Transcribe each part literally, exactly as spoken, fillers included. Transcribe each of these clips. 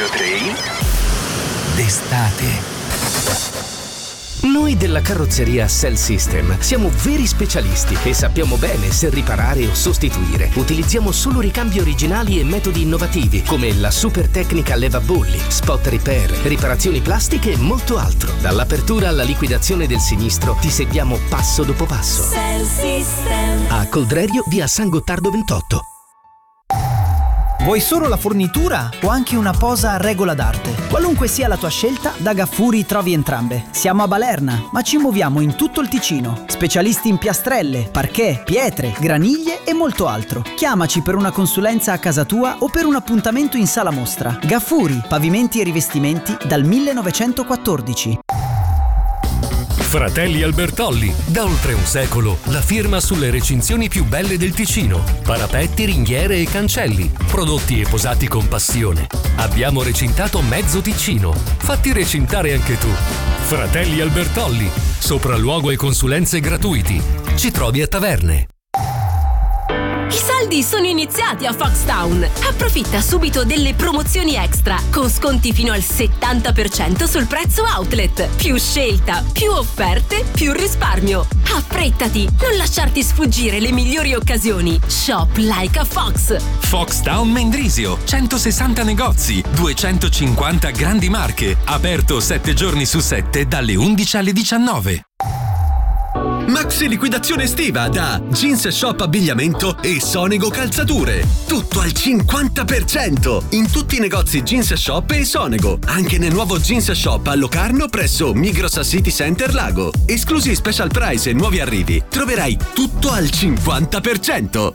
Radio tre d'estate. Noi della carrozzeria Cell System siamo veri specialisti e sappiamo bene se riparare o sostituire. Utilizziamo solo ricambi originali e metodi innovativi come la super tecnica levabolli, spot repair, riparazioni plastiche e molto altro. Dall'apertura alla liquidazione del sinistro ti seguiamo passo dopo passo. Cell System. A Coldrerio, via San Gottardo ventotto. Vuoi solo la fornitura o anche una posa a regola d'arte? Qualunque sia la tua scelta, da Gaffuri trovi entrambe. Siamo a Balerna, ma ci muoviamo in tutto il Ticino. Specialisti in piastrelle, parquet, pietre, graniglie e molto altro. Chiamaci per una consulenza a casa tua o per un appuntamento in sala mostra. Gaffuri, pavimenti e rivestimenti dal millenovecentoquattordici. Fratelli Albertolli, da oltre un secolo, la firma sulle recinzioni più belle del Ticino. Parapetti, ringhiere e cancelli, prodotti e posati con passione. Abbiamo recintato mezzo Ticino. Fatti recintare anche tu. Fratelli Albertolli, sopralluogo e consulenze gratuiti. Ci trovi a Taverne. I saldi sono iniziati a Foxtown. Approfitta subito delle promozioni extra con sconti fino al settanta per cento sul prezzo outlet. Più scelta, più offerte, più risparmio. Affrettati, non lasciarti sfuggire le migliori occasioni. Shop like a Fox. Foxtown Mendrisio, centosessanta negozi, duecentocinquanta grandi marche. Aperto sette giorni su sette dalle undici alle diciannove. Maxi liquidazione estiva da Jeans Shop Abbigliamento e Sonego Calzature. Tutto al cinquanta per cento in tutti i negozi Jeans Shop e Sonego. Anche nel nuovo Jeans Shop a Locarno presso Migros City Center Lago. Esclusi special price e nuovi arrivi. Troverai tutto al cinquanta per cento.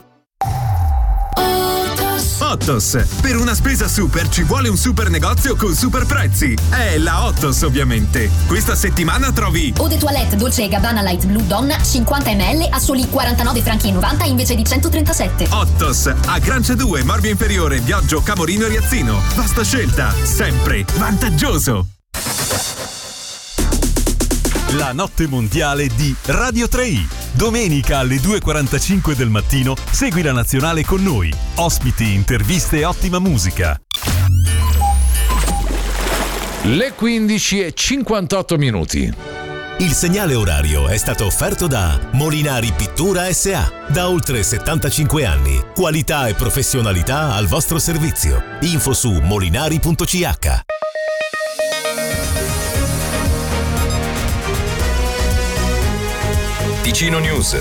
Ottos. Per una spesa super ci vuole un super negozio con super prezzi. È la Ottos, ovviamente. Questa settimana trovi Eau de Toilette Dolce e Gabbana Light Blue Donna cinquanta millilitri a soli quarantanove franchi e novanta invece di centotrentasette. Ottos. A Grancia due, Morbia Inferiore, Viaggio, Camorino e Riazzino. Vasta scelta, sempre vantaggioso. La notte mondiale di Radio tre i. Domenica alle due e quarantacinque del mattino segui la nazionale con noi. Ospiti, interviste e ottima musica. Le quindici e cinquantotto minuti. Il segnale orario è stato offerto da Molinari Pittura S A. Da oltre settantacinque anni. Qualità e professionalità al vostro servizio. Info su molinari punto c h. Ticino News.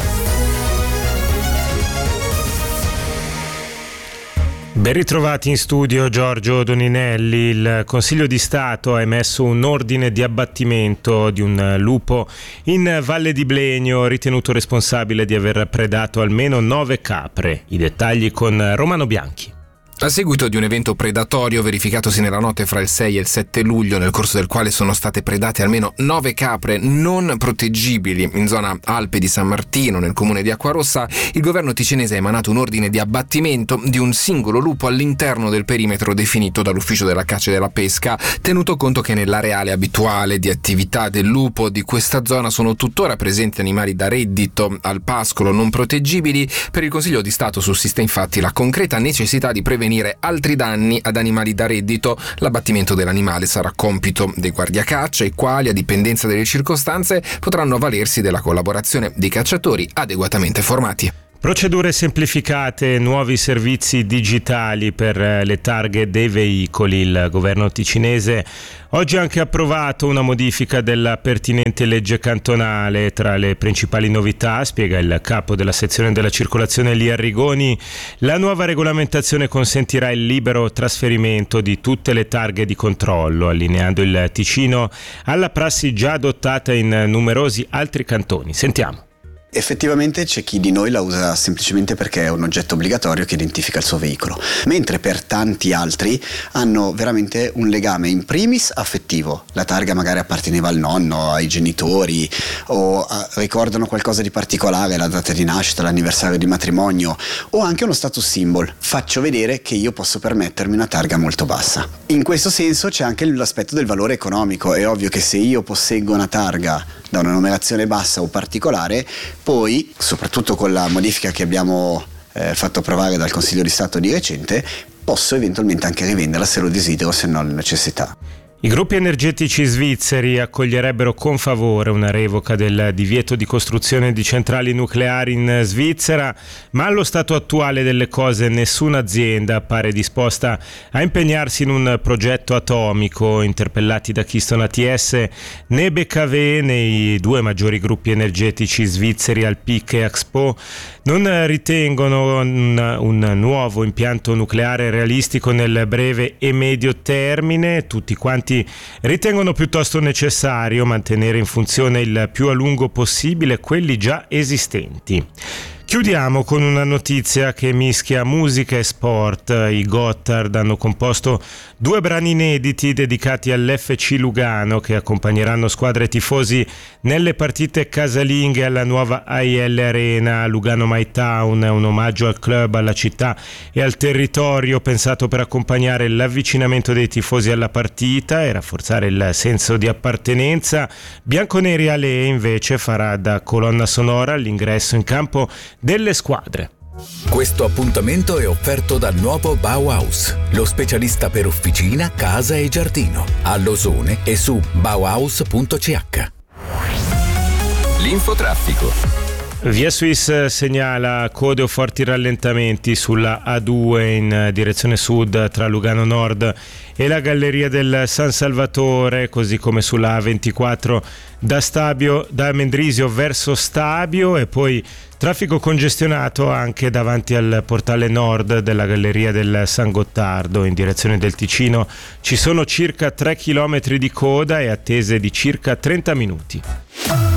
Ben ritrovati in studio Giorgio Doninelli. Il Consiglio di Stato ha emesso un ordine di abbattimento di un lupo in Valle di Blegno, ritenuto responsabile di aver predato almeno nove capre. I dettagli con Romano Bianchi. A seguito di un evento predatorio verificatosi nella notte fra il sei e il sette luglio, nel corso del quale sono state predate almeno nove capre non proteggibili in zona Alpe di San Martino, nel comune di Acquarossa, il governo ticinese ha emanato un ordine di abbattimento di un singolo lupo all'interno del perimetro definito dall'Ufficio della Caccia e della Pesca, tenuto conto che nell'areale abituale di attività del lupo di questa zona sono tuttora presenti animali da reddito al pascolo non proteggibili. Per il Consiglio di Stato sussiste infatti la concreta necessità di prevenire altri danni ad animali da reddito. L'abbattimento dell'animale sarà compito dei guardiacaccia, i quali, a dipendenza delle circostanze, potranno avvalersi della collaborazione di cacciatori adeguatamente formati. Procedure semplificate, nuovi servizi digitali per le targhe dei veicoli. Il governo ticinese oggi ha anche approvato una modifica della pertinente legge cantonale. Tra le principali novità, spiega il capo della sezione della circolazione Lia Rigoni, la nuova regolamentazione consentirà il libero trasferimento di tutte le targhe di controllo, allineando il Ticino alla prassi già adottata in numerosi altri cantoni. Sentiamo. Effettivamente c'è chi di noi la usa semplicemente perché è un oggetto obbligatorio che identifica il suo veicolo, mentre per tanti altri hanno veramente un legame in primis affettivo. La targa magari apparteneva al nonno, ai genitori, o a, ricordano qualcosa di particolare, la data di nascita, l'anniversario di matrimonio, o anche uno status symbol. Faccio vedere che io posso permettermi una targa molto bassa. In questo senso c'è anche l'aspetto del valore economico. È ovvio che se io posseggo una targa da una numerazione bassa o particolare, poi, soprattutto con la modifica che abbiamo eh, fatto approvare dal Consiglio di Stato di recente, posso eventualmente anche rivenderla se lo desidero, se non ho necessità. I gruppi energetici svizzeri accoglierebbero con favore una revoca del divieto di costruzione di centrali nucleari in Svizzera, ma allo stato attuale delle cose nessuna azienda appare disposta a impegnarsi in un progetto atomico. Interpellati da Keystone A T S, né B K V né i due maggiori gruppi energetici svizzeri Alpiq e Axpo non ritengono un, un nuovo impianto nucleare realistico nel breve e medio termine. Tutti quanti ritengono piuttosto necessario mantenere in funzione il più a lungo possibile quelli già esistenti. Chiudiamo con una notizia che mischia musica e sport. I Gotthard hanno composto due brani inediti dedicati all'F C Lugano, che accompagneranno squadre e tifosi nelle partite casalinghe alla nuova A I L Arena. Lugano My Town è un omaggio al club, alla città e al territorio, pensato per accompagnare l'avvicinamento dei tifosi alla partita e rafforzare il senso di appartenenza. Bianconeri Ale invece farà da colonna sonora all'ingresso in campo delle squadre. Questo appuntamento è offerto dal nuovo Bauhaus, lo specialista per officina, casa e giardino, a Losone e su bauhaus punto c h. L'infotraffico. Via Suisse segnala code o forti rallentamenti sulla A due in direzione sud tra Lugano Nord e la Galleria del San Salvatore, così come sulla A ventiquattro da Stabio, da Mendrisio verso Stabio, e poi traffico congestionato anche davanti al portale nord della Galleria del San Gottardo. In direzione del Ticino ci sono circa tre chilometri di coda e attese di circa trenta minuti.